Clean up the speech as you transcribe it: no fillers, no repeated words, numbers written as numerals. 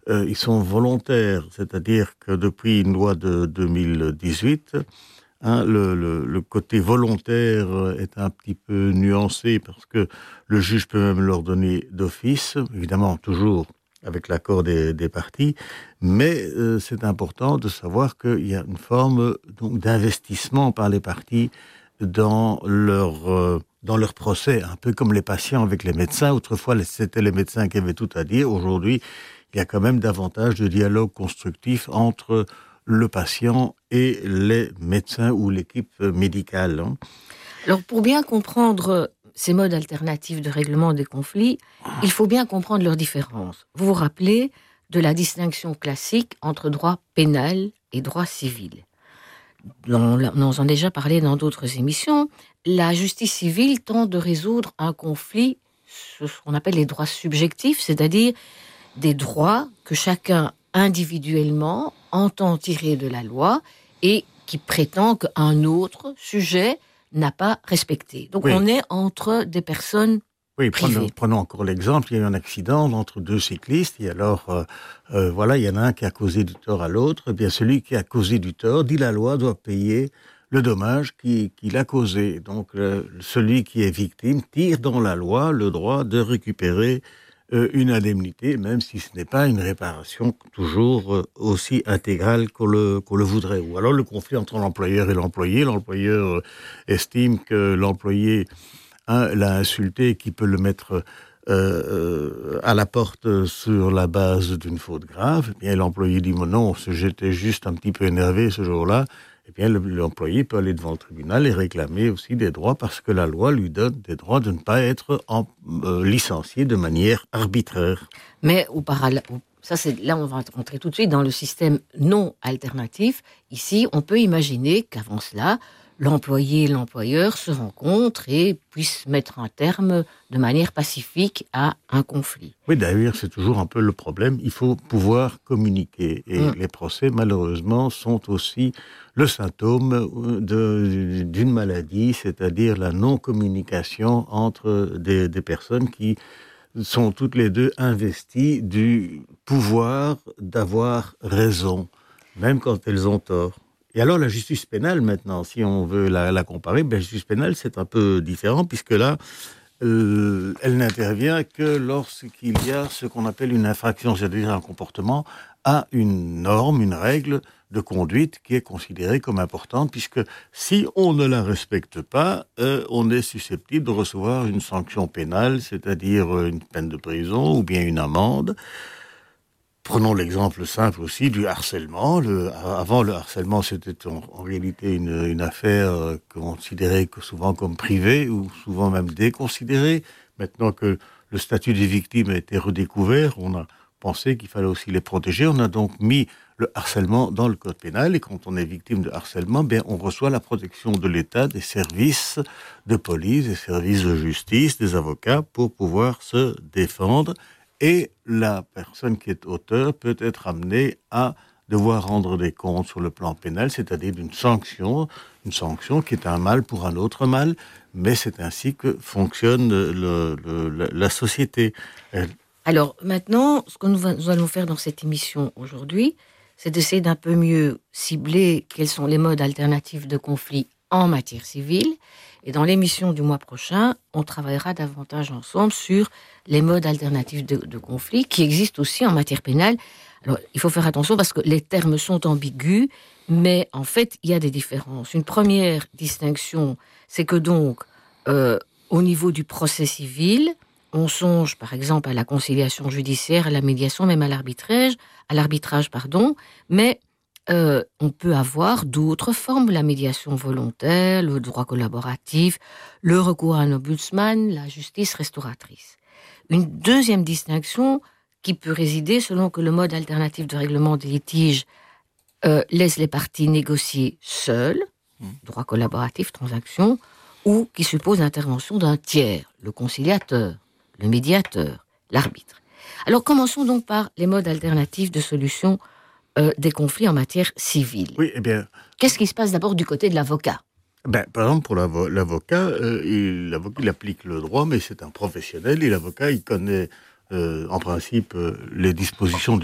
ils sont volontaires, c'est-à-dire que depuis une loi de 2018, le côté volontaire est un petit peu nuancé parce que le juge peut même l'ordonner d'office, évidemment toujours avec l'accord des parties, mais c'est important de savoir qu'il y a une forme donc d'investissement par les parties dans leur procès, un peu comme les patients avec les médecins. Autrefois, c'était les médecins qui avaient tout à dire. Aujourd'hui, il y a quand même davantage de dialogue constructif entre le patient et les médecins ou l'équipe médicale. Alors, pour bien comprendre ces modes alternatifs de règlement des conflits, il faut bien comprendre leurs différences. Vous vous rappelez de la distinction classique entre droit pénal et droit civil. On en a déjà parlé dans d'autres émissions. La justice civile tente de résoudre un conflit, ce qu'on appelle les droits subjectifs, c'est-à-dire des droits que chacun individuellement entend tirer de la loi et qui prétend qu'un autre sujet n'a pas respecté. Donc on est entre des personnes privées. Prenons encore l'exemple, il y a eu un accident entre deux cyclistes et alors il y en a un qui a causé du tort à l'autre, et bien celui qui a causé du tort, dit la loi, doit payer le dommage qu'il a causé. Donc celui qui est victime tire dans la loi le droit de récupérer une indemnité, même si ce n'est pas une réparation toujours aussi intégrale qu'on le voudrait. Ou alors le conflit entre l'employeur et l'employé. L'employeur estime que l'employé l'a insulté, qui peut le mettre à la porte sur la base d'une faute grave. Eh bien, l'employé dit non, j'étais juste un petit peu énervé ce jour-là. Eh bien, l'employé peut aller devant le tribunal et réclamer aussi des droits parce que la loi lui donne des droits de ne pas être licencié de manière arbitraire. Mais là, on va rentrer tout de suite dans le système non alternatif. Ici, on peut imaginer qu'avant cela, l'employé et l'employeur se rencontrent et puissent mettre un terme de manière pacifique à un conflit. Oui, d'ailleurs, c'est toujours un peu le problème. Il faut pouvoir communiquer. Et les procès, malheureusement, sont aussi le symptôme d'une maladie, c'est-à-dire la non-communication entre des personnes qui sont toutes les deux investies du pouvoir d'avoir raison, même quand elles ont tort. Et alors la justice pénale maintenant, si on veut la comparer, la justice pénale c'est un peu différent puisque là, elle n'intervient que lorsqu'il y a ce qu'on appelle une infraction, c'est-à-dire un comportement à une norme, une règle de conduite qui est considérée comme importante, puisque si on ne la respecte pas, on est susceptible de recevoir une sanction pénale, c'est-à-dire une peine de prison ou bien une amende. Prenons l'exemple simple aussi du harcèlement. Avant, le harcèlement, c'était en réalité une affaire considérée souvent comme privée ou souvent même déconsidérée. Maintenant que le statut des victimes a été redécouvert, on a pensé qu'il fallait aussi les protéger. On a donc mis le harcèlement dans le code pénal et quand on est victime de harcèlement, on reçoit la protection de l'État, des services de police, des services de justice, des avocats pour pouvoir se défendre. Et la personne qui est auteur peut être amenée à devoir rendre des comptes sur le plan pénal, c'est-à-dire une sanction qui est un mal pour un autre mal, mais c'est ainsi que fonctionne la société. Alors maintenant, ce que nous allons faire dans cette émission aujourd'hui, c'est d'essayer d'un peu mieux cibler quels sont les modes alternatifs de conflit en matière civile. Et dans l'émission du mois prochain, on travaillera davantage ensemble sur les modes alternatifs de conflit qui existent aussi en matière pénale. Alors, il faut faire attention parce que les termes sont ambigus, mais en fait, il y a des différences. Une première distinction, c'est que donc, au niveau du procès civil, on songe par exemple à la conciliation judiciaire, à la médiation, même à l'arbitrage, mais on peut avoir d'autres formes, la médiation volontaire, le droit collaboratif, le recours à un ombudsman, la justice restauratrice. Une deuxième distinction qui peut résider selon que le mode alternatif de règlement des litiges laisse les parties négocier seules, droit collaboratif, transaction, ou qui suppose l'intervention d'un tiers, le conciliateur, le médiateur, l'arbitre. Alors commençons donc par les modes alternatifs de solution des conflits en matière civile. Oui, eh bien... Qu'est-ce qui se passe d'abord du côté de l'avocat ? Par exemple, pour l'avocat, il applique le droit, mais c'est un professionnel, et l'avocat, il connaît en principe les dispositions